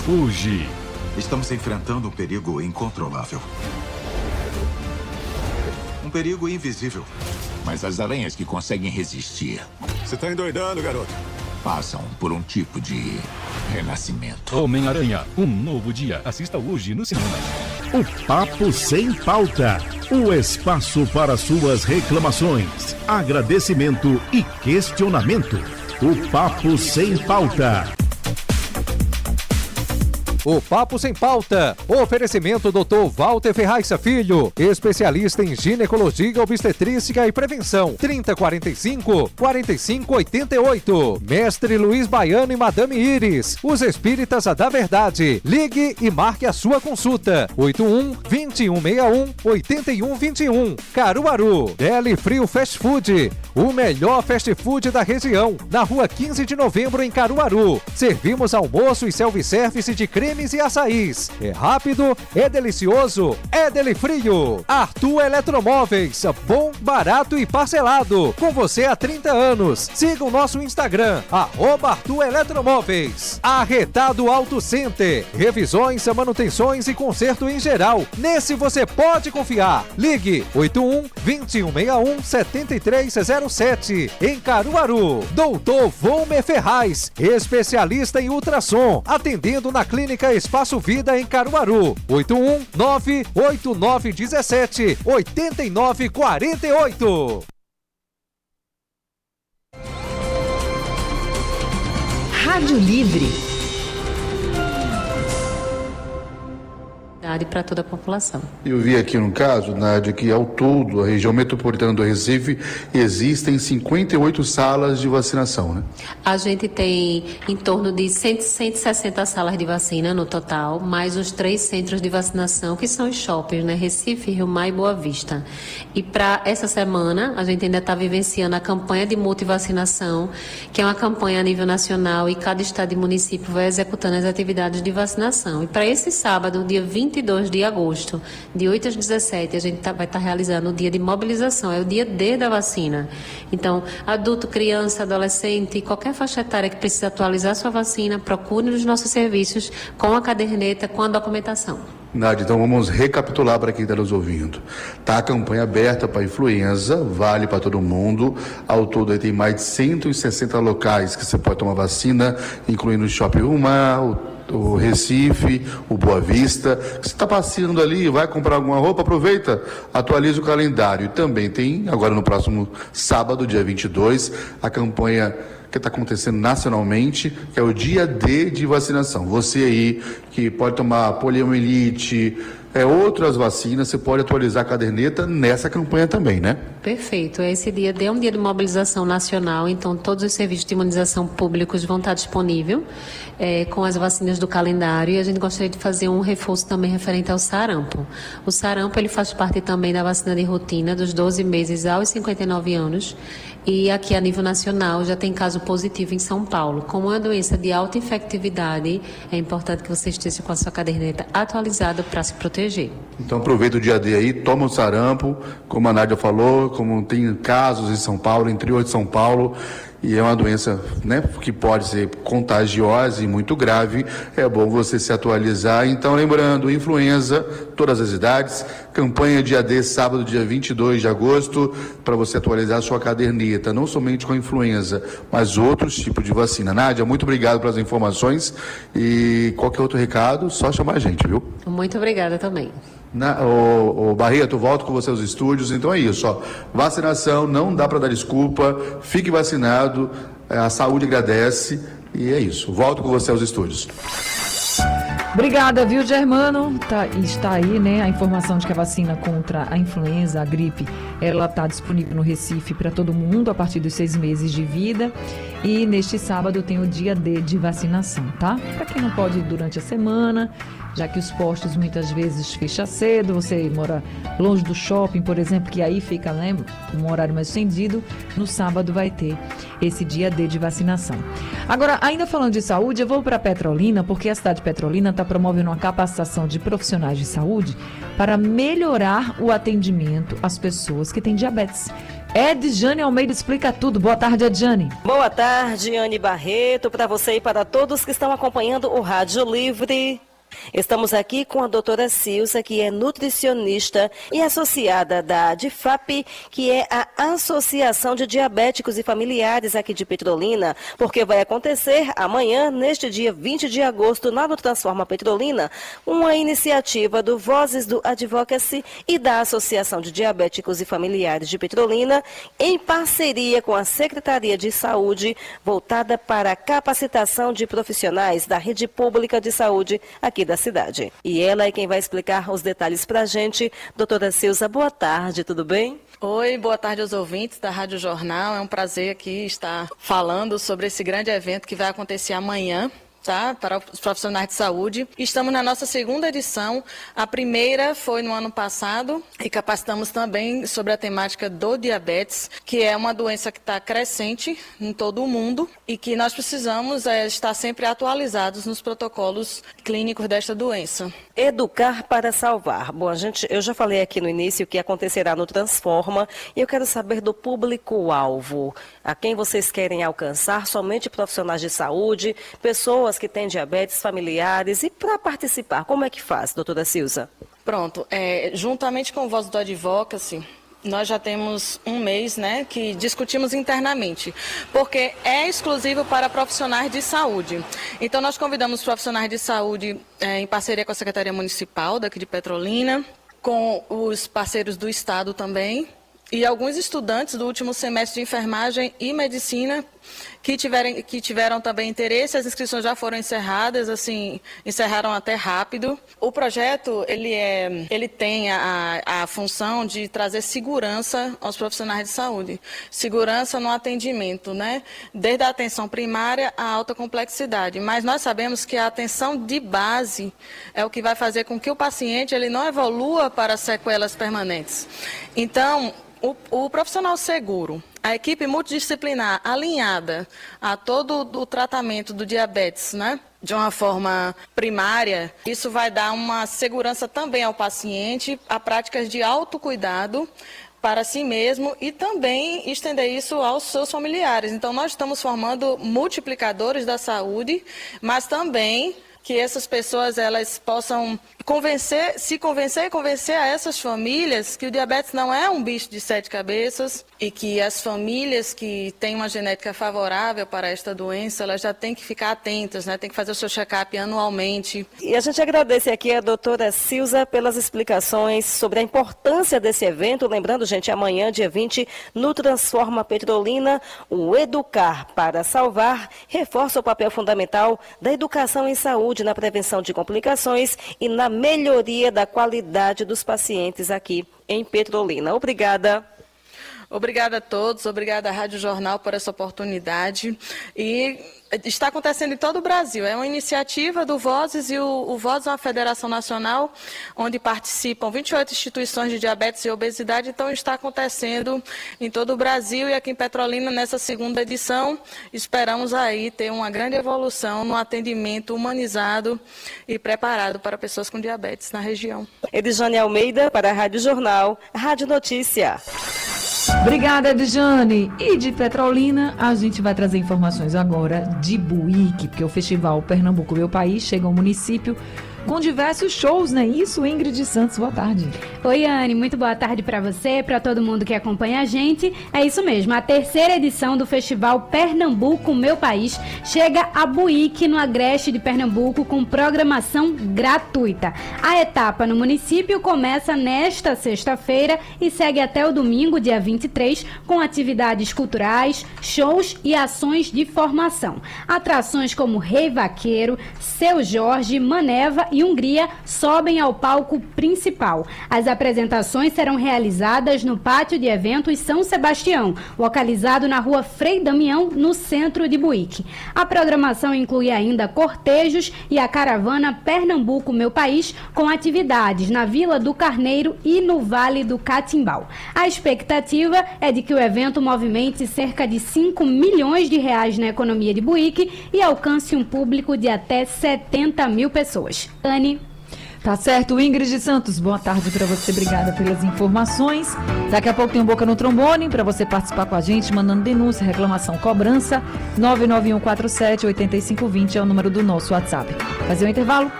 Fuji. Estamos enfrentando um perigo incontrolável. Um perigo invisível. Mas as aranhas que conseguem resistir... Você tá endoidando, garoto. Passam por um tipo de renascimento. Homem-Aranha, um novo dia. Assista hoje no cinema. O Papo Sem Pauta. O espaço para suas reclamações, agradecimento e questionamento. O Papo Sem Pauta. O Papo Sem Pauta. Oferecimento Dr. Walter Ferraz Filho, especialista em ginecologia, obstetrícia e prevenção. 3045-4588. Mestre Luiz Baiano e Madame Iris, os espíritas da verdade. Ligue e marque a sua consulta. 81-2161-8121. Caruaru. Deli Frio Fast Food, o melhor fast food da região. Na rua 15 de novembro, em Caruaru. Servimos almoço e self-service de cremes e açaís. É rápido, é delicioso, é Deli Frio. Arthur Eletromóveis, bom, barato e parcelado. Com você há 30 anos. Siga o nosso Instagram, @Arthur Eletromóveis. Arretado Auto Center, revisões, manutenções e conserto em geral. Nesse você pode confiar. Ligue 81-2161-7307. Em Caruaru. Doutor Volmer Ferraz, especialista em ultrassom, atendendo na Clínica Espaço Vida em Caruaru. 81-98917-8948. Rádio Livre. Para toda a população. Eu vi aqui no caso, Nádia, que ao todo, a região metropolitana do Recife, existem 58 salas de vacinação, né? A gente tem em torno de 160 salas de vacina no total, mais os 3 centros de vacinação, que são os shoppings, né? Recife, Rio Mar e Boa Vista. E para essa semana, a gente ainda está vivenciando a campanha de multivacinação, que é uma campanha a nível nacional, e cada estado e município vai executando as atividades de vacinação. E para esse sábado, dia 22 de agosto, de 8 às 17, a gente vai estar realizando o dia de mobilização, é o dia D da vacina. Então, adulto, criança, adolescente, qualquer faixa etária que precisa atualizar sua vacina, procure nos nossos serviços com a caderneta, com a documentação. Nádia, então vamos recapitular para quem está nos ouvindo. Tá a campanha aberta para influenza, vale para todo mundo. Ao todo aí tem mais de 160 locais que você pode tomar vacina, incluindo o Shopping Rio Mar, o Recife, o Boa Vista. Você está passeando ali, vai comprar alguma roupa, aproveita, atualiza o calendário. E também tem, agora no próximo sábado, dia 22, a campanha que está acontecendo nacionalmente, que é o dia D de vacinação. Você aí que pode tomar poliomielite, outras vacinas, você pode atualizar a caderneta nessa campanha também, né? Perfeito. Esse dia D é um dia de mobilização nacional, então todos os serviços de imunização públicos vão estar disponíveis com as vacinas do calendário, e a gente gostaria de fazer um reforço também referente ao sarampo. O sarampo, ele faz parte também da vacina de rotina dos 12 meses aos 59 anos, e aqui a nível nacional já tem caso positivo em São Paulo. Como é uma doença de alta infectividade, é importante que você esteja com a sua caderneta atualizada para se proteger. Então aproveita o dia D aí, toma o sarampo, como a Nádia falou, como tem casos em São Paulo, interior de São Paulo, e é uma doença, né, que pode ser contagiosa e muito grave. É bom você se atualizar. Então, lembrando, influenza, todas as idades, campanha dia D, sábado, dia 22 de agosto, para você atualizar a sua caderneta, não somente com a influenza, mas outros tipos de vacina. Nádia, muito obrigado pelas informações, e qualquer outro recado, só chamar a gente, viu? Muito obrigada também. Barreto, volto com você aos estúdios. Então é isso, ó. Vacinação, não dá para dar desculpa, fique vacinado, a saúde agradece, e é isso. Volto com você aos estúdios. Obrigada, viu, Germano? Está aí, né, a informação de que a vacina contra a influenza, a gripe, ela está disponível no Recife para todo mundo a partir dos 6 meses de vida. E neste sábado tem o dia D de vacinação, tá? Para quem não pode ir durante a semana, já que os postos muitas vezes fecham cedo, você mora longe do shopping, por exemplo, que aí fica, né, um horário mais estendido, no sábado vai ter esse dia D de vacinação. Agora, ainda falando de saúde, eu vou para Petrolina, porque a cidade de Petrolina está promovendo uma capacitação de profissionais de saúde para melhorar o atendimento às pessoas que têm diabetes. Edjane Almeida explica tudo. Boa tarde, Edjane. Boa tarde, Anne Barreto, para você e para todos que estão acompanhando o Rádio Livre. Estamos aqui com a doutora Silza, que é nutricionista e associada da ADFAP, que é a Associação de Diabéticos e Familiares aqui de Petrolina, porque vai acontecer amanhã, neste dia 20 de agosto, lá no Transforma Petrolina, uma iniciativa do Vozes do Advocacy e da Associação de Diabéticos e Familiares de Petrolina, em parceria com a Secretaria de Saúde, voltada para a capacitação de profissionais da rede pública de saúde aqui da cidade. E ela é quem vai explicar os detalhes para a gente. Doutora Silza, boa tarde, tudo bem? Oi, boa tarde aos ouvintes da Rádio Jornal. É um prazer aqui estar falando sobre esse grande evento que vai acontecer amanhã, tá? Para os profissionais de saúde. Estamos na nossa segunda edição. A primeira foi no ano passado e capacitamos também sobre a temática do diabetes, que é uma doença que está crescente em todo o mundo e que nós precisamos estar sempre atualizados nos protocolos clínicos desta doença. Educar para salvar. Bom, eu já falei aqui no início que acontecerá no Transforma e eu quero saber do público-alvo. A quem vocês querem alcançar? Somente profissionais de saúde, pessoas que têm diabetes, familiares. E para participar, como é que faz, doutora Silza? Pronto. Juntamente com o Voz do Advocacy, nós já temos um mês, né, que discutimos internamente, porque é exclusivo para profissionais de saúde. Então, nós convidamos profissionais de saúde em parceria com a Secretaria Municipal daqui de Petrolina, com os parceiros do Estado também, e alguns estudantes do último semestre de enfermagem e medicina que tiveram também interesse. As inscrições já foram encerradas, assim, encerraram até rápido. O projeto, ele tem a função de trazer segurança aos profissionais de saúde. Segurança no atendimento, né? Desde a atenção primária à alta complexidade. Mas nós sabemos que a atenção de base é o que vai fazer com que o paciente ele não evolua para sequelas permanentes. Então, o profissional seguro, a equipe multidisciplinar alinhada a todo o tratamento do diabetes, né, de uma forma primária, isso vai dar uma segurança também ao paciente, a práticas de autocuidado para si mesmo e também estender isso aos seus familiares. Então, nós estamos formando multiplicadores da saúde, mas também que essas pessoas elas possam se convencer a essas famílias que o diabetes não é um bicho de 7 cabeças e que as famílias que têm uma genética favorável para esta doença, elas já têm que ficar atentas, né? Tem que fazer o seu check-up anualmente. E a gente agradece aqui a doutora Silza pelas explicações sobre a importância desse evento. Lembrando, gente, amanhã, dia 20, no Transforma Petrolina, o Educar para Salvar reforça o papel fundamental da educação em saúde, na prevenção de complicações e na melhoria da qualidade dos pacientes aqui em Petrolina. Obrigada. Obrigada a todos, obrigada à Rádio Jornal por essa oportunidade. E está acontecendo em todo o Brasil. É uma iniciativa do Vozes e o Vozes é uma federação nacional onde participam 28 instituições de diabetes e obesidade. Então está acontecendo em todo o Brasil e aqui em Petrolina nessa segunda edição. Esperamos aí ter uma grande evolução no atendimento humanizado e preparado para pessoas com diabetes na região. Edjane Almeida para a Rádio Jornal, Rádio Notícia. Obrigada, Edjane. E de Petrolina, a gente vai trazer informações agora de Buíque, porque o Festival Pernambuco Meu País chega ao município com diversos shows, não é isso? Ingrid Santos, boa tarde. Oi, Anne, muito boa tarde para você, para todo mundo que acompanha a gente. É isso mesmo, a terceira edição do Festival Pernambuco Meu País chega a Buíque, no Agreste de Pernambuco, com programação gratuita. A etapa no município começa nesta sexta-feira e segue até o domingo, dia 23, com atividades culturais, shows e ações de formação. Atrações como Rei Vaqueiro, Seu Jorge, Maneva e Hungria sobem ao palco principal. As apresentações serão realizadas no Pátio de Eventos São Sebastião, localizado na rua Frei Damião, no centro de Buíque. A programação inclui ainda cortejos e a caravana Pernambuco Meu País, com atividades na Vila do Carneiro e no Vale do Catimbau. A expectativa é de que o evento movimente cerca de 5 milhões de reais na economia de Buíque e alcance um público de até 70 mil pessoas. Anne. Tá certo, Ingrid Santos, boa tarde para você, obrigada pelas informações. Daqui a pouco tem um Boca no Trombone para você participar com a gente, mandando denúncia, reclamação, cobrança. 99147-8520 é o número do nosso WhatsApp. Fazer um intervalo,